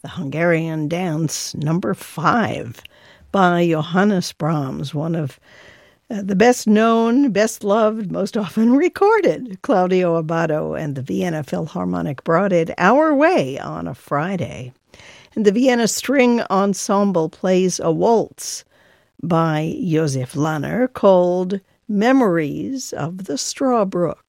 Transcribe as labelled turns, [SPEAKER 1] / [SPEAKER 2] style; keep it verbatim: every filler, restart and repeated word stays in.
[SPEAKER 1] the Hungarian Dance number five by Johannes Brahms, one of uh, the best known, best loved, most often recorded. Claudio Abbado and the Vienna Philharmonic brought it our way on a Friday. And the Vienna String Ensemble plays a waltz by Josef Lanner called Memories of the Strawbrook.